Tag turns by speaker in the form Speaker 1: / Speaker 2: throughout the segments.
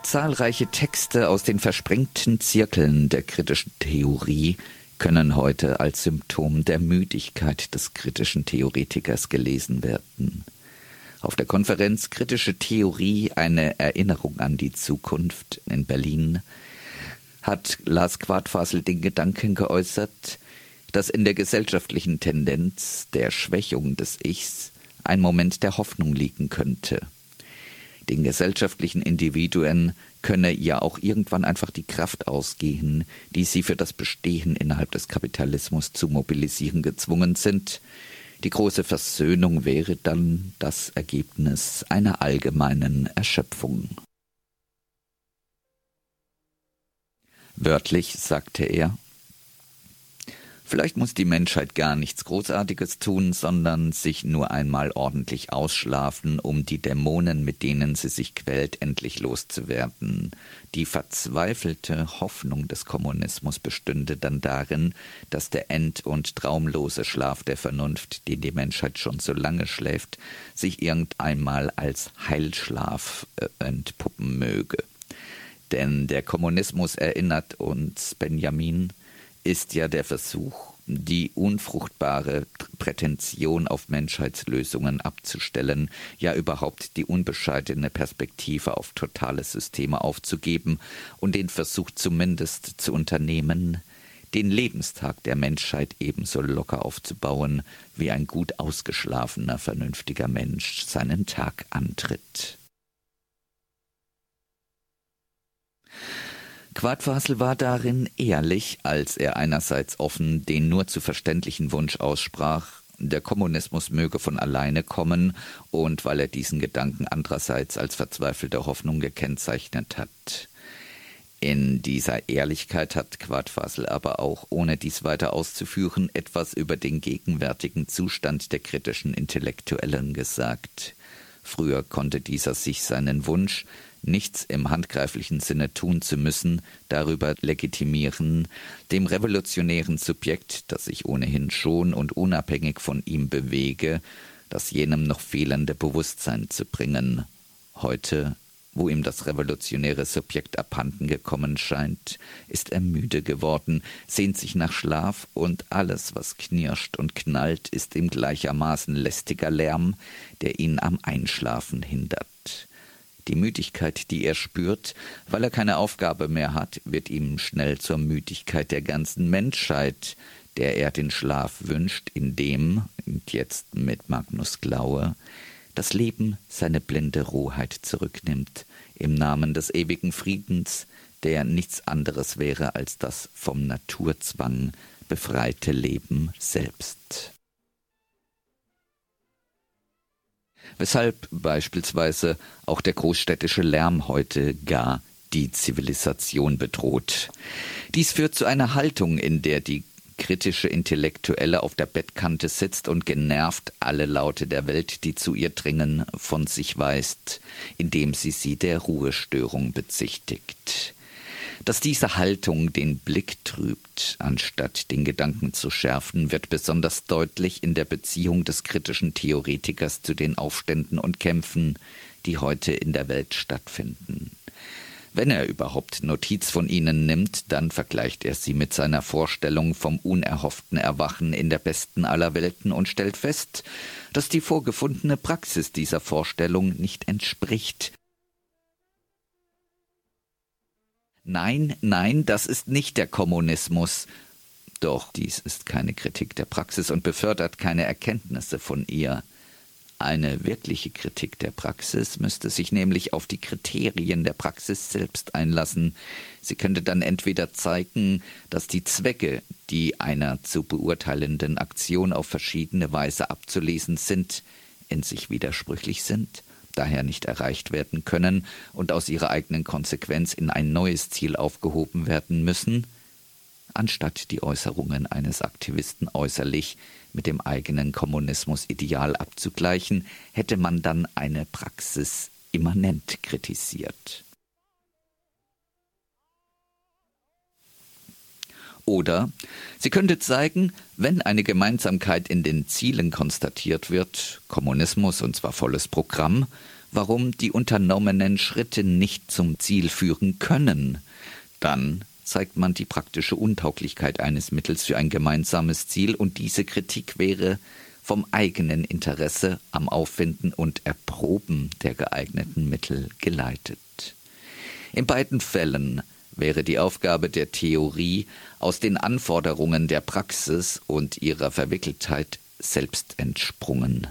Speaker 1: Zahlreiche Texte aus den versprengten Zirkeln der kritischen Theorie können heute als Symptom der Müdigkeit des kritischen Theoretikers gelesen werden. Auf der Konferenz Kritische Theorie, eine Erinnerung an die Zukunft in Berlin, hat Lars Quadfasel den Gedanken geäußert, dass in der gesellschaftlichen Tendenz der Schwächung des Ichs ein Moment der Hoffnung liegen könnte. Den gesellschaftlichen Individuen könne ja auch irgendwann einfach die Kraft ausgehen, die sie für das Bestehen innerhalb des Kapitalismus zu mobilisieren gezwungen sind. Die große Versöhnung wäre dann das Ergebnis einer allgemeinen Erschöpfung. Wörtlich sagte er: Vielleicht muss die Menschheit gar nichts Großartiges tun, sondern sich nur einmal ordentlich ausschlafen, um die Dämonen, mit denen sie sich quält, endlich loszuwerden. Die verzweifelte Hoffnung des Kommunismus bestünde dann darin, dass der end- und traumlose Schlaf der Vernunft, den die Menschheit schon so lange schläft, sich irgendeinmal als Heilschlaf entpuppen möge. Denn der Kommunismus, erinnert uns Benjamin, ist ja der Versuch, die unfruchtbare Prätension auf Menschheitslösungen abzustellen, ja überhaupt die unbescheidene Perspektive auf totale Systeme aufzugeben und den Versuch zumindest zu unternehmen, den Lebenstag der Menschheit ebenso locker aufzubauen, wie ein gut ausgeschlafener, vernünftiger Mensch seinen Tag antritt. Quadfasel war darin ehrlich, als er einerseits offen den nur zu verständlichen Wunsch aussprach, der Kommunismus möge von alleine kommen, und weil er diesen Gedanken andererseits als verzweifelte Hoffnung gekennzeichnet hat. In dieser Ehrlichkeit hat Quadfasel aber auch, ohne dies weiter auszuführen, etwas über den gegenwärtigen Zustand der kritischen Intellektuellen gesagt. Früher konnte dieser sich seinen Wunsch, nichts im handgreiflichen Sinne tun zu müssen, darüber legitimieren, dem revolutionären Subjekt, das sich ohnehin schon und unabhängig von ihm bewege, das jenem noch fehlende Bewusstsein zu bringen. Heute, wo ihm das revolutionäre Subjekt abhanden gekommen scheint, ist er müde geworden, sehnt sich nach Schlaf, und alles, was knirscht und knallt, ist ihm gleichermaßen lästiger Lärm, der ihn am Einschlafen hindert. Die Müdigkeit, die er spürt, weil er keine Aufgabe mehr hat, wird ihm schnell zur Müdigkeit der ganzen Menschheit, der er den Schlaf wünscht, indem, und jetzt mit Magnus Glaue, das Leben seine blinde Rohheit zurücknimmt, im Namen des ewigen Friedens, der nichts anderes wäre als das vom Naturzwang befreite Leben selbst. Weshalb beispielsweise auch der großstädtische Lärm heute gar die Zivilisation bedroht. Dies führt zu einer Haltung, in der die kritische Intellektuelle auf der Bettkante sitzt und genervt alle Laute der Welt, die zu ihr dringen, von sich weist, indem sie der Ruhestörung bezichtigt. Dass diese Haltung den Blick trübt, anstatt den Gedanken zu schärfen, wird besonders deutlich in der Beziehung des kritischen Theoretikers zu den Aufständen und Kämpfen, die heute in der Welt stattfinden. Wenn er überhaupt Notiz von ihnen nimmt, dann vergleicht er sie mit seiner Vorstellung vom unerhofften Erwachen in der besten aller Welten und stellt fest, dass die vorgefundene Praxis dieser Vorstellung nicht entspricht. Nein, das ist nicht der Kommunismus. Doch dies ist keine Kritik der Praxis und befördert keine Erkenntnisse von ihr. Eine wirkliche Kritik der Praxis müsste sich nämlich auf die Kriterien der Praxis selbst einlassen. Sie könnte dann entweder zeigen, dass die Zwecke, die einer zu beurteilenden Aktion auf verschiedene Weise abzulesen sind, in sich widersprüchlich sind, daher nicht erreicht werden können und aus ihrer eigenen Konsequenz in ein neues Ziel aufgehoben werden müssen, anstatt die Äußerungen eines Aktivisten äußerlich mit dem eigenen Kommunismus-Ideal abzugleichen, hätte man dann eine Praxis immanent kritisiert. Oder sie könnte zeigen, wenn eine Gemeinsamkeit in den Zielen konstatiert wird, Kommunismus und zwar volles Programm, warum die unternommenen Schritte nicht zum Ziel führen können. Dann zeigt man die praktische Untauglichkeit eines Mittels für ein gemeinsames Ziel, und diese Kritik wäre vom eigenen Interesse am Auffinden und Erproben der geeigneten Mittel geleitet. In beiden Fällen wäre die Aufgabe der Theorie aus den Anforderungen der Praxis und ihrer Verwickeltheit selbst entsprungen.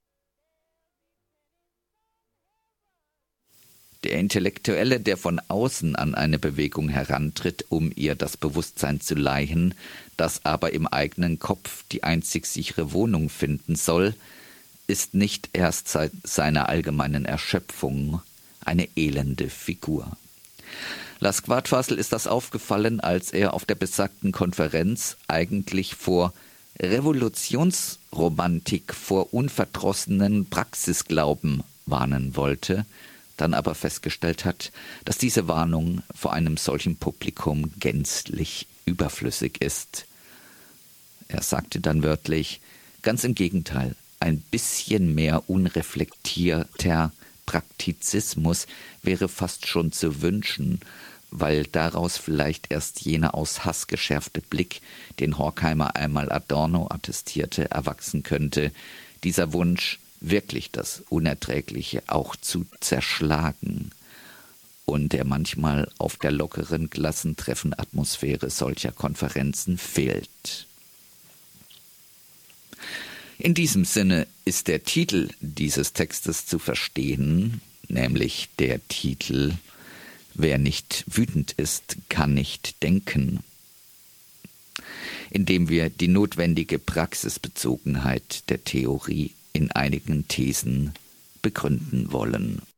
Speaker 1: Der Intellektuelle, der von außen an eine Bewegung herantritt, um ihr das Bewusstsein zu leihen, das aber im eigenen Kopf die einzig sichere Wohnung finden soll, ist nicht erst seit seiner allgemeinen Erschöpfung eine elende Figur. Lasquartfasel ist das aufgefallen, als er auf der besagten Konferenz eigentlich vor Revolutionsromantik, vor unverdrossenen Praxisglauben warnen wollte, dann aber festgestellt hat, dass diese Warnung vor einem solchen Publikum gänzlich überflüssig ist. Er sagte dann wörtlich: Ganz im Gegenteil, ein bisschen mehr unreflektierter Praktizismus wäre fast schon zu wünschen, weil daraus vielleicht erst jener aus Hass geschärfte Blick, den Horkheimer einmal Adorno attestierte, erwachsen könnte, dieser Wunsch, wirklich das Unerträgliche auch zu zerschlagen, und der manchmal auf der lockeren Klassentreffenatmosphäre solcher Konferenzen fehlt. In diesem Sinne ist der Titel dieses Textes zu verstehen, nämlich der Titel »Wer nicht wütend ist, kann nicht denken«, indem wir die notwendige Praxisbezogenheit der Theorie in einigen Thesen begründen wollen.